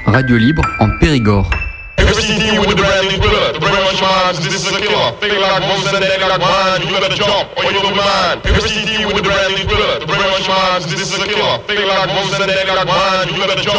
radio libre en Périgord. Everything with the brand new bullet. The brain rush minds, this is a killer. Feel like most and then like mine. You better jump or you will be mine. Everything with the brand new bullet. The brain rush minds, this is a killer. Feel like most and then like mine. You better jump.